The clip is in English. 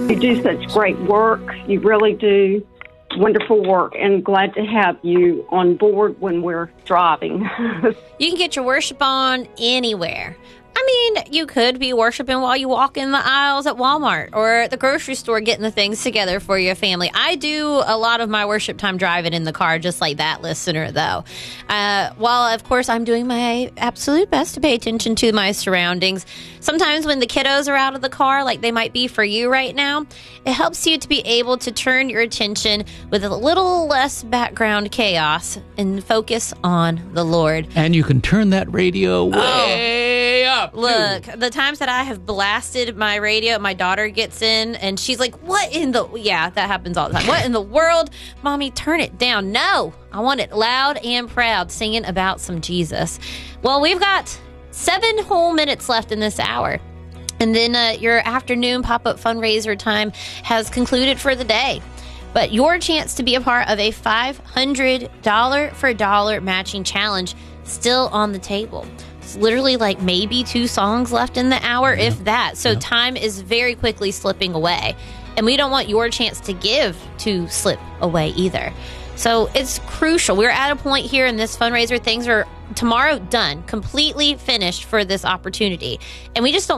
You do such great work. You really do. Wonderful work, and glad to have you on board when we're driving. You can get your worship on anywhere. I mean, you could be worshiping while you walk in the aisles at Walmart or at the grocery store getting the things together for your family. I do a lot of my worship time driving in the car, just like that listener, though. While, of course, I'm doing my absolute best to pay attention to my surroundings, sometimes when the kiddos are out of the car, like they might be for you right now, it helps you to be able to turn your attention with a little less background chaos and focus on the Lord. And you can turn that radio way up. Look, the times that I have blasted my radio, my daughter gets in and she's like, what in the... Yeah, that happens all the time. What in the world? Mommy, turn it down. No, I want it loud and proud, singing about some Jesus. Well, we've got 7 whole minutes left in this hour. And then your afternoon pop-up fundraiser time has concluded for the day. But your chance to be a part of a $500 for dollar matching challenge still on the table. It's literally like maybe 2 songs left in the hour, if that. So time is very quickly slipping away. And we don't want your chance to give to slip away either. So it's crucial. We're at a point here in this fundraiser. Things are tomorrow done, completely finished for this opportunity. And we just don't